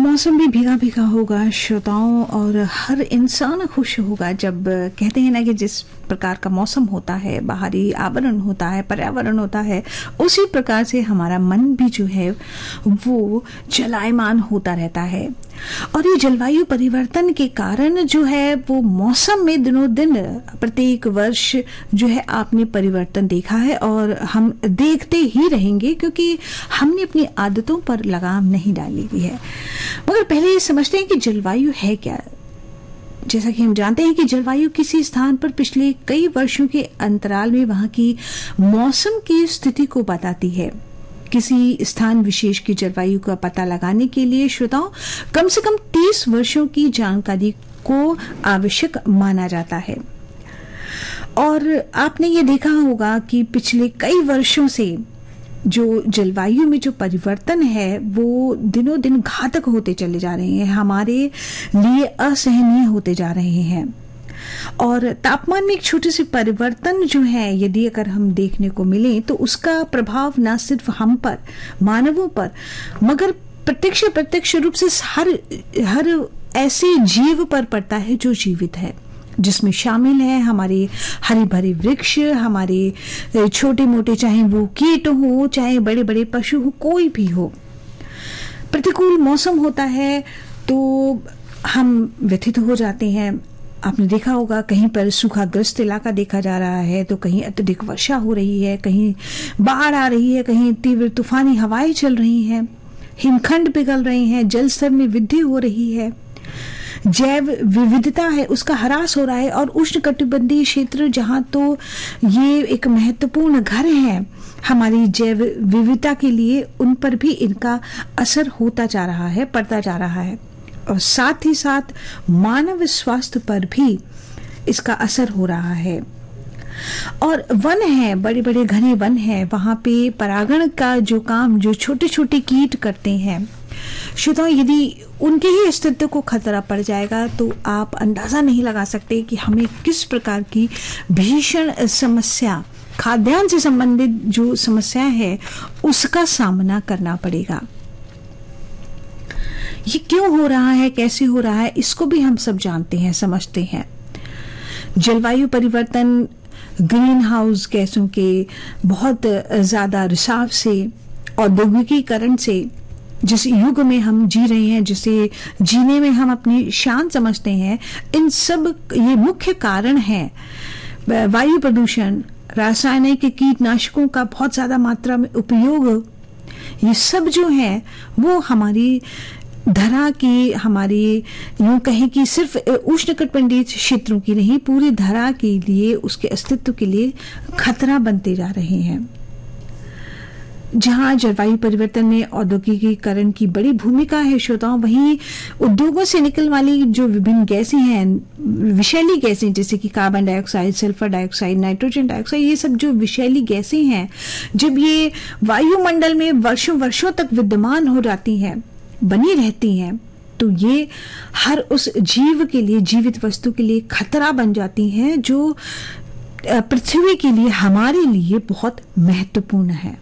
मौसम भी भीगा भीगा होगा श्रोताओं, और हर इंसान खुश होगा जब कहते हैं ना कि जिस प्रकार का मौसम होता है, बाहरी आवरण होता है, पर्यावरण होता है, उसी प्रकार से हमारा मन भी जो है वो चलायमान होता रहता है। और ये जलवायु परिवर्तन के कारण जो है वो मौसम में दिनों दिन प्रत्येक वर्ष जो है आपने परिवर्तन देखा है, और हम देखते ही रहेंगे क्योंकि हमने अपनी आदतों पर लगाम नहीं डाली हुई है। मगर पहले ये समझते हैं कि जलवायु है क्या। जैसा कि हम जानते हैं कि जलवायु किसी स्थान पर पिछले कई वर्षों के अंतराल में वहां की मौसम की स्थिति को बताती है। किसी स्थान विशेष की जलवायु का पता लगाने के लिए श्रोताओं कम से कम 30 वर्षों की जानकारी को आवश्यक माना जाता है। और आपने ये देखा होगा कि पिछले कई वर्षों से जो जलवायु में जो परिवर्तन है वो दिनों दिन घातक होते चले जा रहे हैं, हमारे लिए असहनीय होते जा रहे हैं। और तापमान में एक छोटे से परिवर्तन जो है यदि अगर हम देखने को मिले तो उसका प्रभाव न सिर्फ हम पर, मानवों पर, मगर प्रत्यक्ष रूप से हर ऐसे जीव पर पड़ता है जो जीवित है, जिसमें शामिल है हमारे हरी भरी वृक्ष, हमारे छोटे मोटे, चाहे वो कीट हो, चाहे बड़े बड़े पशु हो, कोई भी हो। प्रतिकूल मौसम होता है तो हम व्यथित हो जाते हैं। आपने देखा होगा कहीं पर सूखाग्रस्त इलाका देखा जा रहा है, तो कहीं अत्यधिक वर्षा हो रही है, कहीं बाढ़ आ रही है, कहीं तीव्र तूफानी हवाएं चल रही हैं, हिमखंड पिघल रहे हैं, जल स्तर में वृद्धि हो रही है, जैव विविधता है उसका ह्रास हो रहा है। और उष्णकटिबंधीय क्षेत्र जहां तो ये एक महत्वपूर्ण घर है हमारी जैव विविधता के लिए, उन पर भी इनका असर होता जा रहा है, पड़ता जा रहा है। और साथ ही साथ मानव स्वास्थ्य पर भी इसका असर हो रहा है। और वन है, बड़े बड़े घने वन है, वहां पे परागण का जो काम जो छोटे छोटे कीट करते हैं श्रोताओं, यदि उनके ही अस्तित्व को खतरा पड़ जाएगा तो आप अंदाजा नहीं लगा सकते कि हमें किस प्रकार की भीषण समस्या, खाद्यान्न से संबंधित जो समस्या है उसका सामना करना पड़ेगा। ये क्यों हो रहा है, कैसे हो रहा है, इसको भी हम सब जानते हैं, समझते हैं। जलवायु परिवर्तन ग्रीन हाउस गैसों के बहुत ज्यादा रिसाव से, औद्योगिकीकरण से, जिस युग में हम जी रहे हैं, जिसे जीने में हम अपनी शान समझते हैं, इन सब ये मुख्य कारण है। वायु प्रदूषण, रासायनिक कीटनाशकों का बहुत ज्यादा मात्रा में उपयोग, ये सब जो है वो हमारी धरा की, हमारी यूं कहें कि सिर्फ उष्णकटिबंधीय क्षेत्रों की नहीं, पूरी धरा के लिए, उसके अस्तित्व के लिए खतरा बनते जा रहे हैं। जहां जलवायु परिवर्तन में औद्योगिकीकरण की बड़ी भूमिका है श्रोताओं, वहीं उद्योगों से निकलने वाली जो विभिन्न गैसें हैं, विषैली गैसें जैसे कि carbon dioxide, sulphur dioxide, nitrogen dioxide, ये सब जो विषैली गैसें हैं, जब ये वायुमंडल में वर्षों वर्षों तक विद्यमान हो जाती हैं, बनी रहती हैं, तो ये हर उस जीव के लिए, जीवित वस्तु के लिए खतरा बन जाती हैं जो पृथ्वी के लिए, हमारे लिए बहुत महत्वपूर्ण है।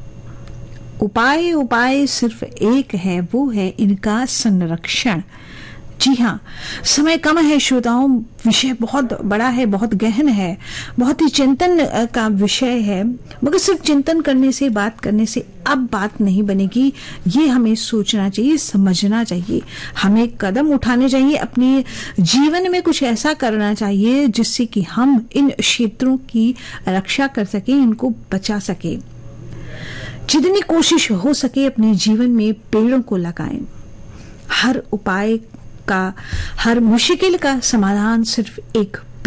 उपाय सिर्फ एक है, वो है इनका संरक्षण। जी हाँ, समय कम है श्रोताओं, विषय बहुत बड़ा है, बहुत गहन है, बहुत ही चिंतन का विषय है, मगर सिर्फ चिंतन करने से, बात करने से अब बात नहीं बनेगी। ये हमें सोचना चाहिए, समझना चाहिए, हमें कदम उठाने चाहिए, अपने जीवन में कुछ ऐसा करना चाहिए जिससे कि हम इन क्षेत्रों की रक्षा कर सकें, इनको बचा सकें। जितनी कोशिश हो सके अपने जीवन में पेड़ों को लगाएं। हर उपाय का, हर मुश्किल का समाधान सिर्फ एक